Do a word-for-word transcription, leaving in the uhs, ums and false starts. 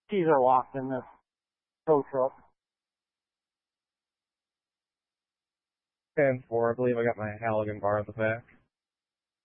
Keys are locked in this tow truck. ten four, I believe I got my Halligan bar at the back.